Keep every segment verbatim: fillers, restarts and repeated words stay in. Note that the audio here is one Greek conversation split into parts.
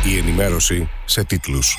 Η ενημέρωση σε τίτλους.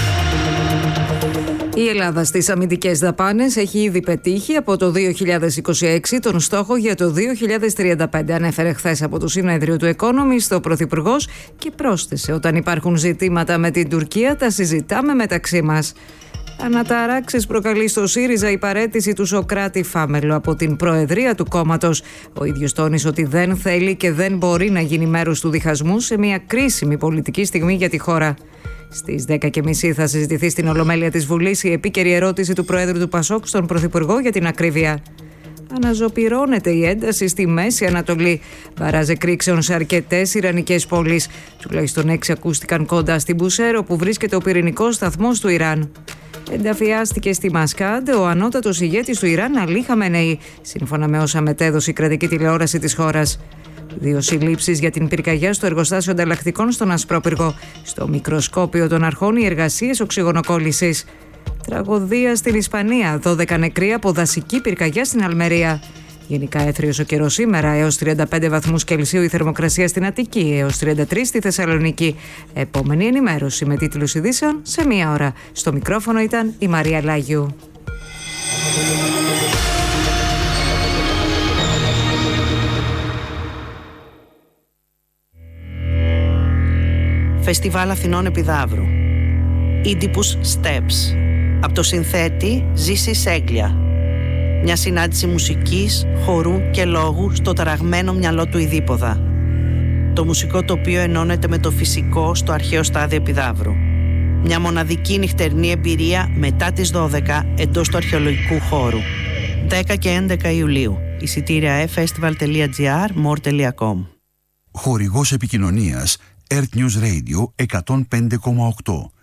Η Ελλάδα στις αμυντικές δαπάνες έχει ήδη πετύχει από το δύο χιλιάδες είκοσι έξι τον στόχο για το δύο χιλιάδες τριάντα πέντε, ανέφερε χθες από το συνέδριο του Economist ο Πρωθυπουργός και πρόσθεσε: όταν υπάρχουν ζητήματα με την Τουρκία, τα συζητάμε μεταξύ μας. Αναταράξεις προκαλεί στο ΣΥΡΙΖΑ η παραίτηση του Σωκράτη Φάμελο από την προεδρία του κόμματος. Ο ίδιος τόνισε ότι δεν θέλει και δεν μπορεί να γίνει μέρος του διχασμού σε μια κρίσιμη πολιτική στιγμή για τη χώρα. Στις δέκα και μισή θα συζητηθεί στην Ολομέλεια της Βουλής η επίκαιρη ερώτηση του Προέδρου του Πασόκ στον Πρωθυπουργό για την ακρίβεια. Αναζωπυρώνεται η ένταση στη Μέση Ανατολή. Μπαράζ εκρήξεων σε αρκετές ιρανικές πόλεις. Τουλάχιστον έξι ακούστηκαν κοντά στην Μπουσέρο, που βρίσκεται ο πυρηνικός σταθμός του Ιράν. Ενταφιάστηκε στη Μασκάντ ο ανώτατος ηγέτης του Ιράν, Αλί Χαμενεϊ, σύμφωνα με όσα μετέδωσε η κρατική τηλεόραση της χώρας. Δύο συλλήψεις για την πυρκαγιά στο εργοστάσιο ανταλλακτικών στον Ασπρόπυργο. Στο μικροσκόπιο των αρχών οι εργασίες οξυγονοκόλλησης. Τραγωδία στην Ισπανία. δώδεκα νεκροί από δασική πυρκαγιά στην Αλμερία. Γενικά έθριος ο καιρός σήμερα, έως τριάντα πέντε βαθμούς Κελσίου η θερμοκρασία στην Αττική, έως τριάντα τρία στη Θεσσαλονίκη. Επόμενη ενημέρωση με τίτλους ειδήσεων σε μία ώρα. Στο μικρόφωνο ήταν η Μαρία Λάγιου. Φεστιβάλ Αθηνών Επιδαύρου. Oedipus Steps. Από το συνθέτη Ζήση Σέγγλια. Μια συνάντηση μουσικής, χορού και λόγου στο ταραγμένο μυαλό του Ιδίποδα. Το μουσικό τοπίο ενώνεται με το φυσικό στο αρχαίο στάδιο Επιδαύρου. Μια μοναδική νυχτερινή εμπειρία μετά τις δώδεκα εντός του αρχαιολογικού χώρου. δέκα και έντεκα Ιουλίου. Εισιτήρια e festival τελεία gr, more τελεία com. Χορηγός επικοινωνίας Earth News Radio εκατόν πέντε κόμμα οκτώ.